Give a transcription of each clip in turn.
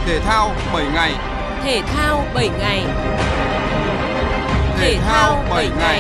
Thể thao 7 ngày. Thể thao 7 ngày. Thể thao 7 ngày.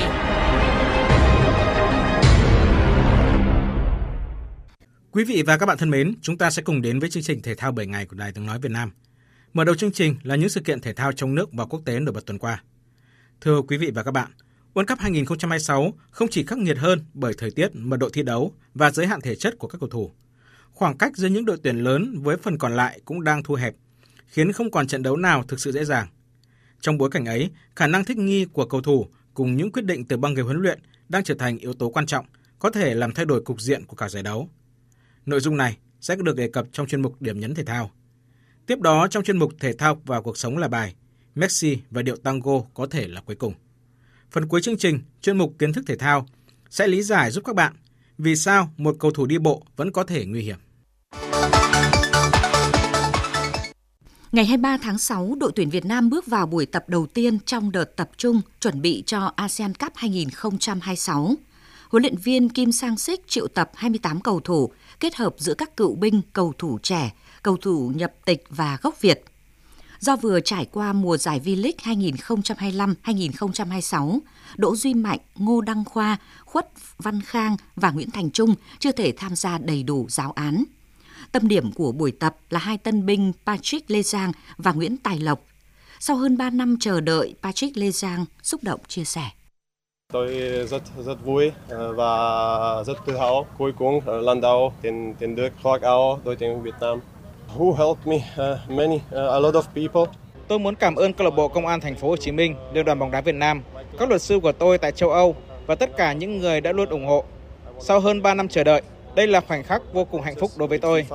Quý vị và các bạn thân mến, chúng ta sẽ cùng đến với chương trình Thể thao 7 ngày của Đài Tiếng nói Việt Nam. Mở đầu chương trình là những sự kiện thể thao trong nước và quốc tế nổi bật tuần qua. Thưa quý vị và các bạn, World Cup 2026 không chỉ khắc nghiệt hơn bởi thời tiết, mật độ thi đấu và giới hạn thể chất của các cầu thủ. Khoảng cách giữa những đội tuyển lớn với phần còn lại cũng đang thu hẹp, khiến không còn trận đấu nào thực sự dễ dàng. Trong bối cảnh ấy, khả năng thích nghi của cầu thủ cùng những quyết định từ băng ghế huấn luyện đang trở thành yếu tố quan trọng, có thể làm thay đổi cục diện của cả giải đấu. Nội dung này sẽ được đề cập trong chuyên mục Điểm nhấn thể thao. Tiếp đó trong chuyên mục Thể thao và cuộc sống là bài Messi và điệu tango có thể là cuối cùng. Phần cuối chương trình, chuyên mục Kiến thức thể thao sẽ lý giải giúp các bạn vì sao một cầu thủ đi bộ vẫn có thể nguy hiểm. Ngày 23 tháng 6, đội tuyển Việt Nam bước vào buổi tập đầu tiên trong đợt tập trung chuẩn bị cho ASEAN Cup 2026. Huấn luyện viên Kim Sang-sik triệu tập 28 cầu thủ, kết hợp giữa các cựu binh, cầu thủ trẻ, cầu thủ nhập tịch và gốc Việt. Do vừa trải qua mùa giải V-League 2025-2026, Đỗ Duy Mạnh, Ngô Đăng Khoa, Khuất Văn Khang và Nguyễn Thành Trung chưa thể tham gia đầy đủ giáo án. Tâm điểm của buổi tập là hai tân binh Patrick Lê Giang và Nguyễn Tài Lộc. Sau hơn 3 năm chờ đợi, Patrick Lê Giang xúc động chia sẻ. Tôi rất vui và rất tự hào cuối cùng lần đầu tin được khoác áo đội tuyển Việt Nam. Who helped me? A lot of people. Tôi muốn cảm ơn câu lạc bộ Công an Thành phố Hồ Chí Minh, Liên đoàn bóng đá Việt Nam, các luật sư của tôi tại châu Âu và tất cả những người đã luôn ủng hộ. Sau hơn 3 năm chờ đợi, đây là khoảnh khắc vô cùng hạnh phúc đối với tôi.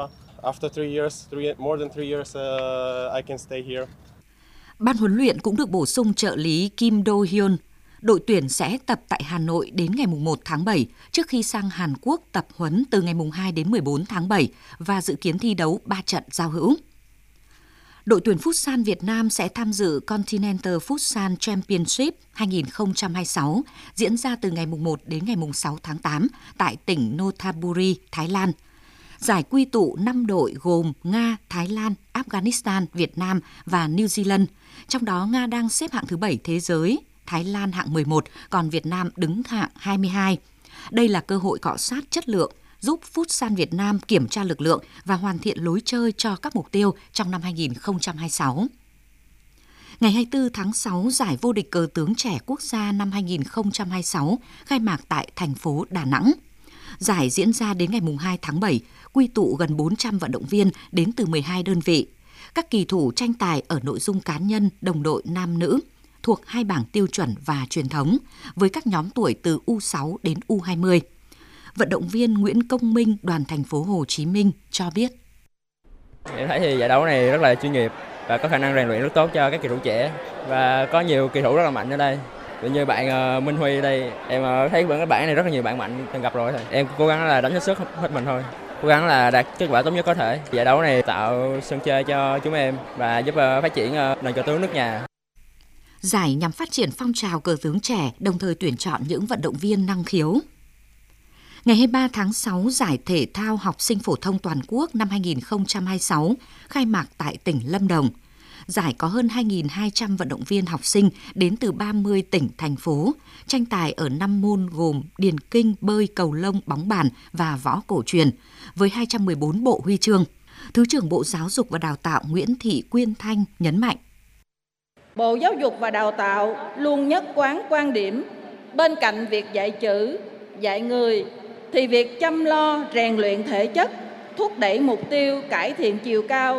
I can stay here. Ban huấn luyện cũng được bổ sung trợ lý Kim Do Hyun. Đội tuyển sẽ tập tại Hà Nội đến ngày 1 tháng 7 trước khi sang Hàn Quốc tập huấn từ ngày 2 đến 14 tháng 7 và dự kiến thi đấu 3 trận giao hữu. Đội tuyển Futsal Việt Nam sẽ tham dự Continental Futsal Championship 2026 diễn ra từ ngày 1 đến ngày 6 tháng 8 tại tỉnh Nonthaburi, Thái Lan. Giải quy tụ 5 đội gồm Nga, Thái Lan, Afghanistan, Việt Nam và New Zealand. Trong đó Nga đang xếp hạng thứ 7 thế giới, Thái Lan hạng 11, còn Việt Nam đứng hạng 22. Đây là cơ hội cọ sát chất lượng, giúp Futsal Việt Nam kiểm tra lực lượng và hoàn thiện lối chơi cho các mục tiêu trong năm 2026. Ngày 24 tháng 6, giải vô địch cờ tướng trẻ quốc gia năm 2026 khai mạc tại thành phố Đà Nẵng. Giải diễn ra đến ngày 2 tháng 7, quy tụ gần 400 vận động viên đến từ 12 đơn vị. Các kỳ thủ tranh tài ở nội dung cá nhân, đồng đội nam nữ, thuộc hai bảng tiêu chuẩn và truyền thống, với các nhóm tuổi từ U6 đến U20. Vận động viên Nguyễn Công Minh, đoàn thành phố Hồ Chí Minh cho biết. Em thấy thì giải đấu này rất là chuyên nghiệp và có khả năng rèn luyện rất tốt cho các kỳ thủ trẻ và có nhiều kỳ thủ rất là mạnh ở đây. Như bạn Minh Huy ở đây, em thấy các bạn này rất là nhiều bạn mạnh từng gặp rồi. Em cố gắng là đánh hết sức hết mình thôi. Cố gắng là đạt kết quả tốt nhất có thể. Giải đấu này tạo sân chơi cho chúng em và giúp phát triển nền cờ tướng nước nhà. Giải nhằm phát triển phong trào cờ tướng trẻ, đồng thời tuyển chọn những vận động viên năng khiếu. Ngày 23 tháng 6, Giải Thể thao Học sinh phổ thông toàn quốc năm 2026 khai mạc tại tỉnh Lâm Đồng. Giải có hơn 2.200 vận động viên học sinh đến từ 30 tỉnh, thành phố, tranh tài ở 5 môn gồm điền kinh, bơi, cầu lông, bóng bàn và võ cổ truyền, với 214 bộ huy chương. Thứ trưởng Bộ Giáo dục và Đào tạo Nguyễn Thị Quyên Thanh nhấn mạnh. Bộ Giáo dục và Đào tạo luôn nhất quán quan điểm, bên cạnh việc dạy chữ, dạy người, thì việc chăm lo rèn luyện thể chất, thúc đẩy mục tiêu cải thiện chiều cao